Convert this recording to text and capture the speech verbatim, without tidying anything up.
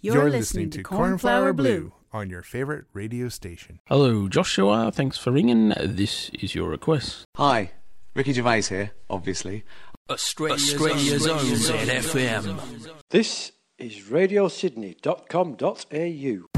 You're listening to Cornflower Blue on your favourite radio station. Hello, Joshua. Thanks for ringing. This is your request. Hi, Ricky Gervais here, obviously. Australia's own Z F M. This is radio sydney dot com dot a u.